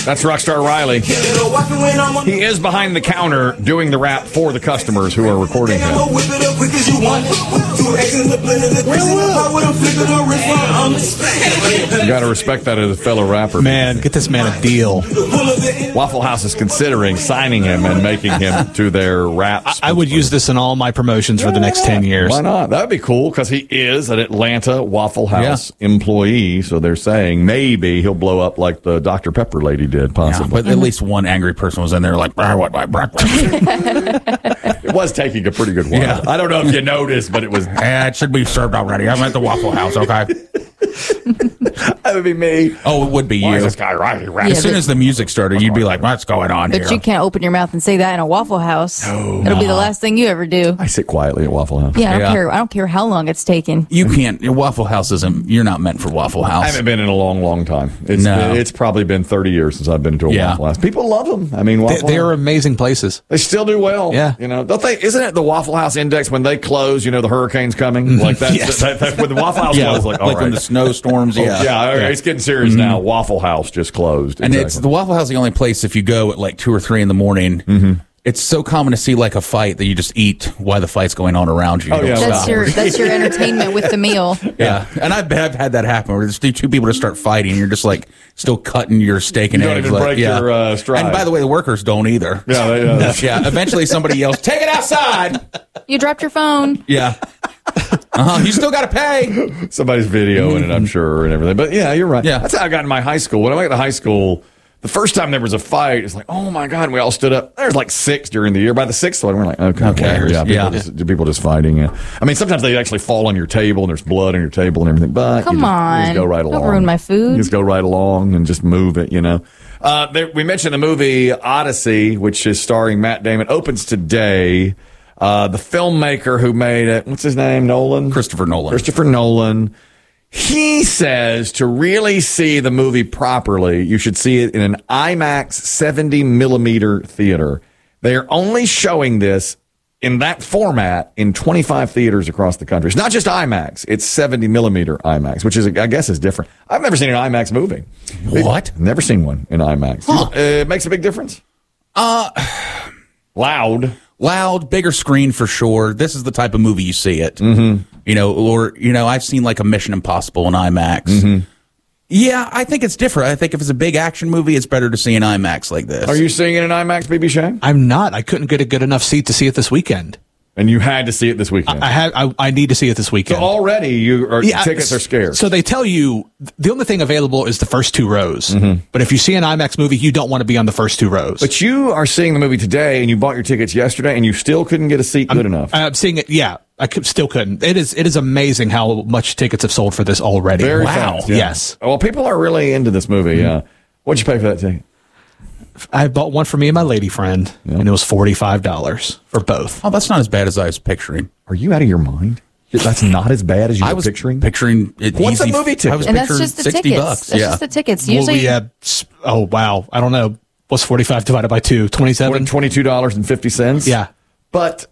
That's Rockstar Riley. He is behind the counter doing the rap for the customers who are recording him. You got to respect that as a fellow rapper. Man, get this man a deal. Waffle House is considering signing him and making him to their rap. I would use this in all my promotions for the next 10 years. Why not? That would be cool because he is an Atlanta Waffle House employee. So they're saying maybe he'll blow up like the Dr. Pepper lady did, possibly. But at least one angry person was in there like, I want my breakfast. It was taking a pretty good while. Yeah. I don't know if you noticed, but it was. It should be served already. I'm at the Waffle House, okay? That would be me. Oh, it would be Why you. is this guy right? As soon as the music started, you'd be like, what's going on here? But you can't open your mouth and say that in a Waffle House. No. It'll be the last thing you ever do. I sit quietly at Waffle House. Yeah, I don't care how long it's taken. You can't. Waffle House isn't. You're not meant for Waffle House. I haven't been in a long, long time. It's probably been 30 years since I've been to a Waffle House. People love them. I mean, they're amazing places. They still do well. Yeah. You know, don't they? Isn't it the Waffle House index when they close? You know, the hurricane's coming. Like that. Yes. that when the Waffle House closes, like all like right. when the snowstorms. Yeah. All right, it's getting serious now. Waffle House just closed. And it's the Waffle House is the only place if you go at like 2 or 3 in the morning. It's so common to see like a fight that you just eat while the fight's going on around you. Oh, yeah. That's your entertainment with the meal. Yeah, and I've had that happen where there's two people to start fighting. And you're just like still cutting your steak and You don't eggs. even like, break your stride. And by the way, the workers don't either. Yeah, Yeah. Eventually, somebody yells, "Take it outside!" You dropped your phone. Yeah. You still got to pay. Somebody's videoing it, I'm sure, and everything. But yeah, you're right. Yeah. That's how I got in my high school. When I went to high school, the first time there was a fight, it's like, oh my God, and we all stood up. There's like 6 during the year. By the 6th one, we're like, okay. People just fighting. I mean, sometimes they actually fall on your table and there's blood on your table and everything. But Come you on. just go right along. Don't ruin my food. You just go right along and just move it, you know. We mentioned the movie Odyssey, which is starring Matt Damon, opens today. The filmmaker who made it, what's his name? Christopher Nolan. He says to really see the movie properly, you should see it in an IMAX 70 millimeter theater. They are only showing this in that format in 25 theaters across the country. It's not just IMAX. It's 70 millimeter IMAX, which is, I guess, is different. I've never seen an IMAX movie. What? Never seen one in IMAX. Huh. It makes a big difference. Loud, bigger screen for sure. This is the type of movie you see it. I've seen like a Mission Impossible in IMAX. Yeah, I think it's different. I think if it's a big action movie, it's better to see in IMAX like this. Are you seeing it in IMAX, BB Shane? I'm not. I couldn't get a good enough seat to see it this weekend. And you had to see it this weekend. I need to see it this weekend. So already tickets are scarce. So they tell you the only thing available is the first 2 rows. But if you see an IMAX movie, you don't want to be on the first 2 rows. But you are seeing the movie today, and you bought your tickets yesterday, and you still couldn't get a seat good enough. I'm seeing it. Yeah, still couldn't. It is amazing how much tickets have sold for this already. Very wow. fast, yeah. Yes. Well, people are really into this movie. What'd you pay for that ticket? I bought one for me and my lady friend, and it was $45 for both. Oh, that's not as bad as I was picturing. Are you out of your mind? That's not as bad as you were picturing? Picturing it What's easy. the movie ticket? I was And that's picturing just the $60. tickets. That's just the tickets. Usually, we had, oh, wow. I don't know. What's 45 divided by 2? 27? $22.50? Yeah. But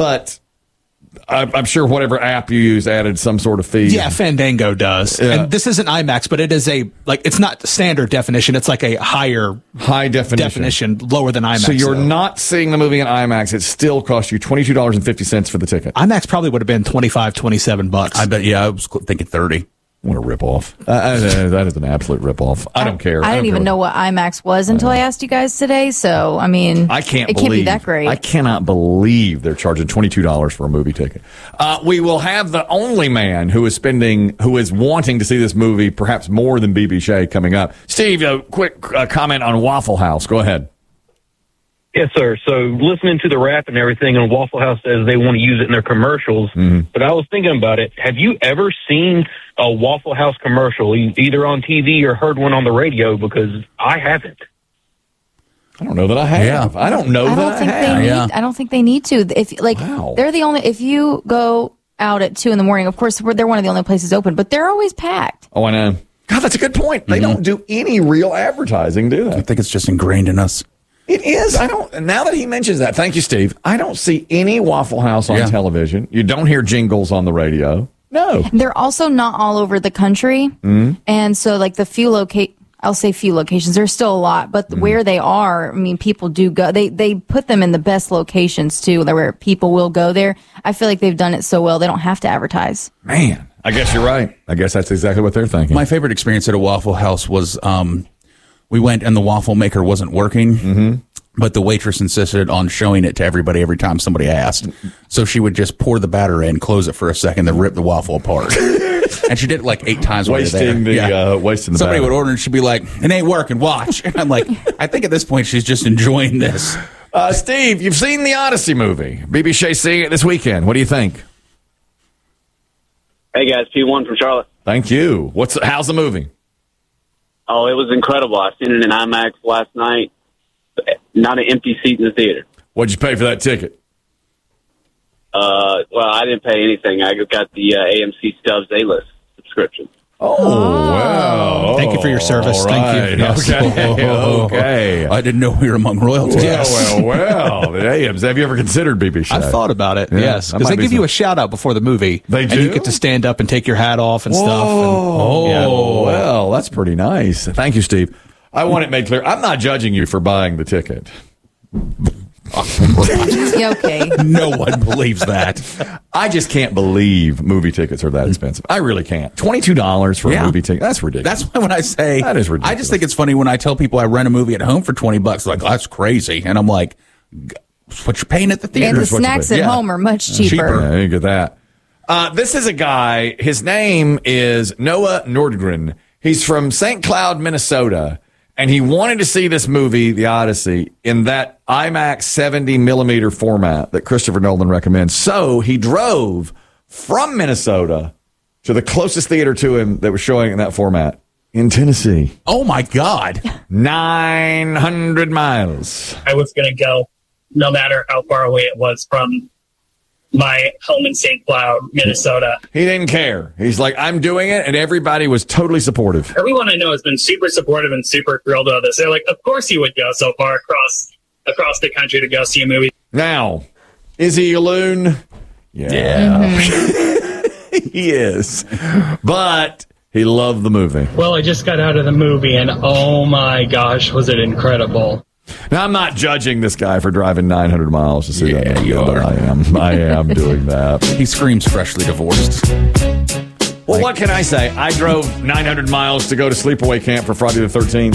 I'm sure whatever app you use added some sort of fee. Yeah, Fandango does. Yeah. And this isn't IMAX, but it is it's not standard definition. It's like a high definition, lower than IMAX. So you're though. not seeing the movie in IMAX. It still costs you $22.50 for the ticket. IMAX probably would have been $25-27. I bet. Yeah, I was thinking 30. What a ripoff. That is an absolute ripoff. I don't care. I didn't even know what IMAX was until I asked you guys today. So, I mean, it can't be that great. I cannot believe they're charging $22 for a movie ticket. We will have the only man who is wanting to see this movie perhaps more than BB Shea coming up. Steve, a quick comment on Waffle House. Go ahead. Yes, sir. So listening to the rap and everything, and Waffle House says they want to use it in their commercials. But I was thinking about it. Have you ever seen a Waffle House commercial, either on TV or heard one on the radio? Because I haven't. I don't know that I have. I don't know that I have. I don't think they need to. They're the only. If you go out at 2 a.m, of course, they're one of the only places open, but they're always packed. Oh, I know. God, that's a good point. They don't do any real advertising, do they? I think it's just ingrained in us. It is. Now that he mentions that, thank you, Steve. I don't see any Waffle House on television. You don't hear jingles on the radio. No. They're also not all over the country. And so, like, the few I'll say few locations. There's still a lot, but where they are, I mean, people do go. They put them in the best locations too, where people will go there. I feel like they've done it so well, they don't have to advertise. Man, I guess you're right. I guess that's exactly what they're thinking. My favorite experience at a Waffle House was we went and the waffle maker wasn't working, but the waitress insisted on showing it to everybody every time somebody asked. So she would just pour the batter in, close it for a second, then rip the waffle apart. And she did it like 8 times. Wasting the Somebody batter. would order and she'd be like, "It ain't working, watch." And I'm like, I think at this point she's just enjoying this. Steve, you've seen the Odyssey movie. BBC seeing it this weekend. What do you think? Hey guys, P1 from Charlotte. Thank you. How's the movie? Oh, it was incredible. I seen it in IMAX last night. Not an empty seat in the theater. What'd you pay for that ticket? Well, I didn't pay anything. I got the AMC Stubbs A-List subscription. Oh, wow. Thank you for your service. All Thank you. right. Yes. Okay. I didn't know we were among royalty. Well. The AMs. Have you ever considered BBC? I've thought about it, Yeah, yes. that Because might they be give you some- a shout out before the movie. They And do? you get to stand up and take your hat off and stuff. Oh, well, that's pretty nice. Thank you, Steve. I want it made clear. I'm not judging you for buying the ticket. Yeah, okay. No one believes that. I just can't believe movie tickets are that expensive. I really can't. $22 for a movie ticket. That's ridiculous. That's why when I say That is ridiculous. I just think it's funny when I tell people I rent a movie at home for $20. Like, that's crazy, and I'm like, "It's what you're paying at the theater." And the That's what you snacks pay. at Yeah. home are much cheaper. Yeah, you get that. This is a guy. His name is Noah Nordgren. He's from St. Cloud, Minnesota, and he wanted to see this movie, The Odyssey, in that IMAX 70 millimeter format that Christopher Nolan recommends. So he drove from Minnesota to the closest theater to him that was showing in that format in Tennessee. Oh my God! 900 miles. I was going to go no matter how far away it was from my home in St. Cloud, Minnesota. He didn't care. He's like, I'm doing it, and everybody was totally supportive. Everyone I know has been super supportive and super thrilled about this. They're like, of course he would go so far across the country to go see a movie. Now, is he a loon? Yeah. He is. But he loved the movie. Well, I just got out of the movie, and oh my gosh, was it incredible. Now, I'm not judging this guy for driving 900 miles to see that movie, you but are. I am doing that. He screams freshly divorced. Well, what can I say? I drove 900 miles to go to sleepaway camp for Friday the 13th.